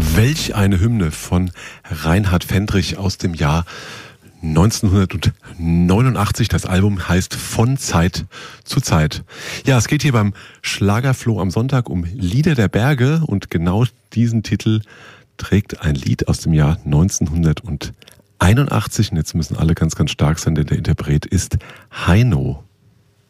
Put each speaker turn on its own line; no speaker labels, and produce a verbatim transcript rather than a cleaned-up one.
Welch eine Hymne von Reinhard Fendrich aus dem Jahr neunzehnhundertneunundachtzig. Das Album heißt Von Zeit zu Zeit. Ja, es geht hier beim Schlagerfloh am Sonntag um Lieder der Berge und genau diesen Titel trägt ein Lied aus dem Jahr neunzehnhunderteinundachtzig. Und jetzt müssen alle ganz, ganz stark sein, denn der Interpret ist Heino.